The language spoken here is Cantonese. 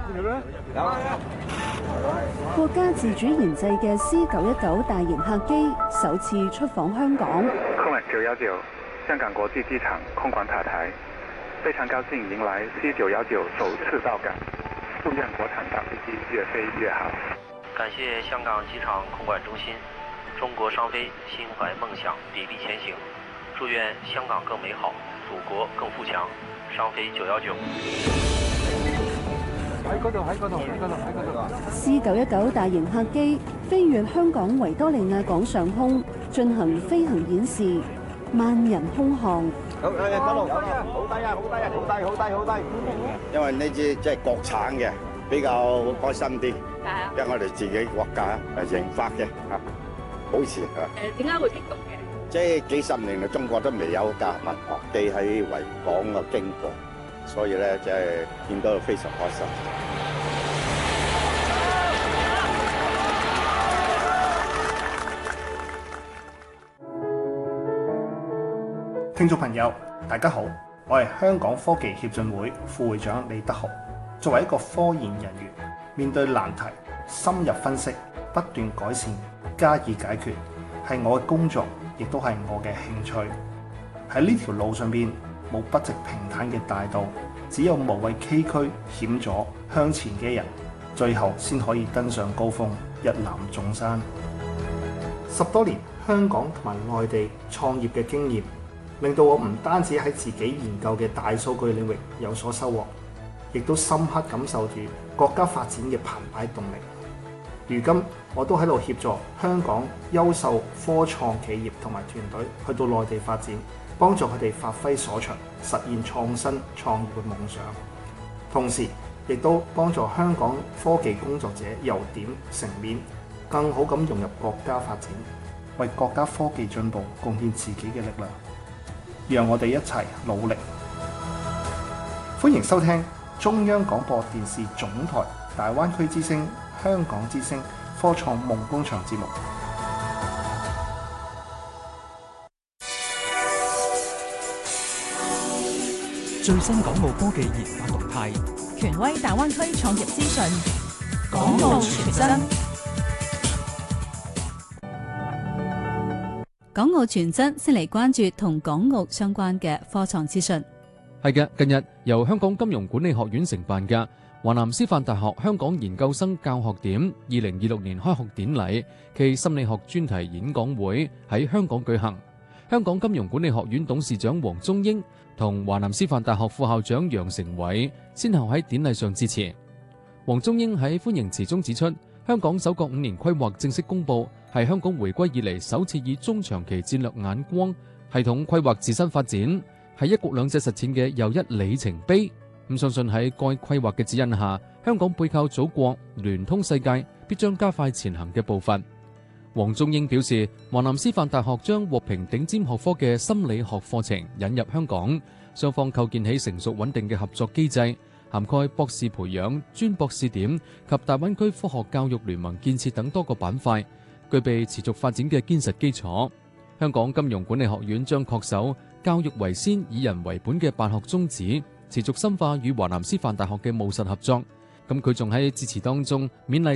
國家自主研製嘅 C919 大型客機首次出訪香港。 空管919香港國際機場空管塔台，非常高興迎來 C919首次到港，祝願國產大飛機越飛越好。 感謝香港機場空管中心，中國商飛心懷夢想，砥砺前行，祝願香港更美好，祖國更富強。商飛919。 C919大型客機飛越香港維多利亞港上空，進行飛行演示，萬人空巷。 好低啊！好低啊！好低！因為呢支即係國產嘅，比較開心啲。因為我哋自己國家研發嘅嚇，好事嚇。 點解會激動嘅？ 即係幾十年嚟，中國都未有架民航機喺維港嘅經過，所以咧即係見到非常開心。 聽眾朋友，大家好，我係香港科技協進會副會長李德豪。作為一個科研人員，面對難題，深入分析，不斷改善，加以解決，係我嘅工作，亦都係我嘅興趣。喺呢條路上邊，冇筆直平坦嘅大道，只有無畏崎嶇險阻向前嘅人，最後先可以登上高峰，一覽眾山。10多年香港同埋外地創業嘅經驗，令到我唔單止喺自己研究嘅大數據領域有所收穫，亦都深刻感受住國家發展嘅澎湃動力。如今我都喺度協助香港優秀科創企業同埋團隊去到內地發展，幫助佢哋發揮所長，實現創新創業嘅夢想。同時亦都幫助香港科技工作者由點成面，更好咁融入國家發展，為國家科技進步貢獻自己嘅力量。讓我哋一齊努力。歡迎收聽中央廣播電視總台大灣區之聲、香港之聲科創夢工場節目。 最新港澳科技研發動態， 權威大灣區創業資訊， 港澳全真。 港澳全真先嚟關注同港澳相關嘅科創資訊。 係嘅，近日由香港金融管理學院承辦嘅華南師範大學香港研究生教學點2026年開學典禮暨心理學專題演講會喺香港舉行。香港金融管理學院董事長黃宗英同華南師範大學副校長楊成偉先後喺典禮上致辭。黃宗英喺歡迎詞中指出，香港首個5年規劃正式公佈，係香港回歸以嚟首次以中長期戰略眼光系統規劃自身發展，係一國兩制實踐嘅又一里程碑。相信喺該規劃嘅指引下，香港背靠祖國、聯通世界，必將加快前行嘅步伐。黃宗英表示，華南師範大學將獲評頂尖學科嘅心理學課程引入香港，雙方構建起成熟穩定嘅合作機制，涵蓋博士培養、專博試點及大灣區科學教育聯盟建設等多個板塊，具備持續發展嘅堅實基礎。香港金融管理學院將恪守教育為先、以人為本嘅辦學宗旨，持續深化與華南師範大學嘅務實合作。佢仲喺致辭當中勉勵